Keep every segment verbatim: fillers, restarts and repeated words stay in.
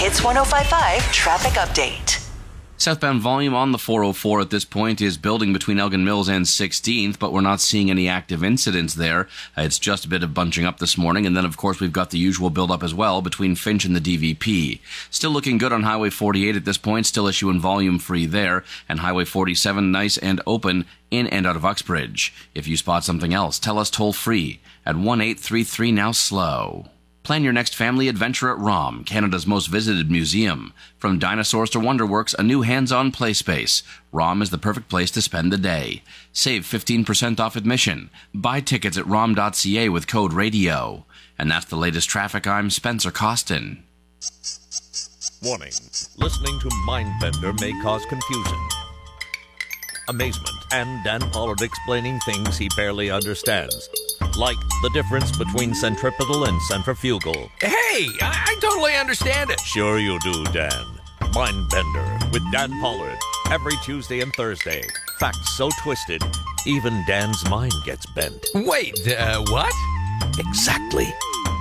Hits one oh five point five traffic update. Southbound volume on the four oh four at this point is building between Elgin Mills and sixteenth, but we're not seeing any active incidents there. Uh, it's just a bit of bunching up this morning, and then, of course, we've got the usual build-up as well between Finch and the D V P. Still looking good on Highway forty-eight at this point, still issuing volume-free there, and Highway forty-seven nice and open in and out of Uxbridge. If you spot something else, tell us toll-free at one eight three three now slow. Plan your next family adventure at ROM, Canada's most visited museum. From dinosaurs to Wonderworks, a new hands-on play space. ROM is the perfect place to spend the day. Save fifteen percent off admission. Buy tickets at rom dot c a with code RADIO. And that's the latest traffic. I'm Spencer Costin. Warning. Listening to Mindbender may cause confusion, amazement, and Dan Pollard explaining things he barely understands. Like the difference between centripetal and centrifugal. Hey, I, I totally understand it. Sure you do, Dan. Mindbender with Dan Pollard. Every Tuesday and Thursday. Facts so twisted, even Dan's mind gets bent. Wait, uh, what? Exactly.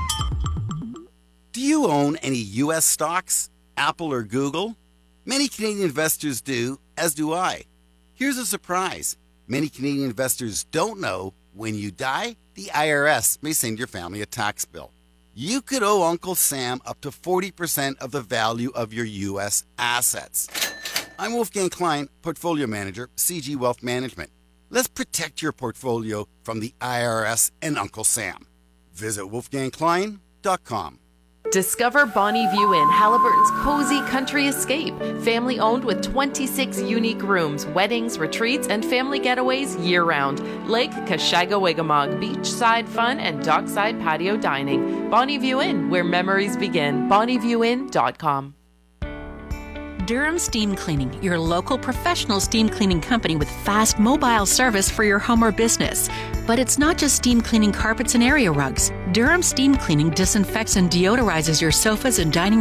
Do you own any U S stocks? Apple or Google? Many Canadian investors do, as do I. Here's a surprise. Many Canadian investors don't know when you die, the I R S may send your family a tax bill. You could owe Uncle Sam up to forty percent of the value of your U S assets. I'm Wolfgang Klein, Portfolio Manager, C G Wealth Management. Let's protect your portfolio from the I R S and Uncle Sam. Visit wolfgang klein dot com. Discover Bonnie View Inn, Halliburton's cozy country escape. Family owned with twenty-six unique rooms, weddings, retreats, and family getaways year-round. Lake Kashaga-Wigamog, beachside fun, and dockside patio dining. Bonnie View Inn, where memories begin. bonnie view inn dot com. Durham Steam Cleaning, your local professional steam cleaning company with fast mobile service for your home or business. But it's not just steam cleaning carpets and area rugs. Durham Steam Cleaning disinfects and deodorizes your sofas and dining